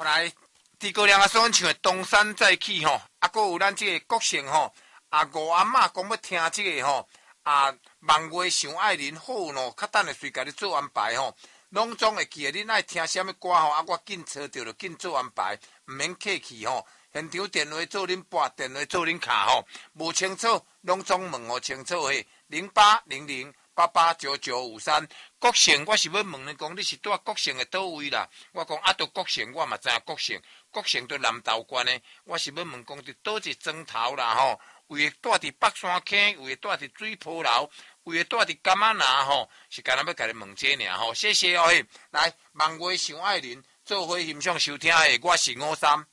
来，诸葛亮啊，所唱的《东山再起》吼，啊，搁有咱这个国姓吼，啊，五阿嬷讲要听这个吼，啊，望月想爱人好喏，较等下随家己做安排吼，拢总会记得恁爱听什么歌吼，啊，我紧找着就紧做安排，毋免客气吼。现场电话做恁拨，电话做恁卡吼，无清楚拢总问我清楚嘿，0800889953。国姓我是要问你讲，你是住国姓的倒位啦？我讲啊，住国姓我嘛知影国姓，国姓住南投县的，我是要问讲伫倒一庄头啦吼，有诶住伫北山坑，有诶住伫水坡楼，有诶住伫柑仔林吼，是干那要甲你问这尔吼，谢谢哦嘿，来望月想爱人，做伙欣赏收听的，我是53。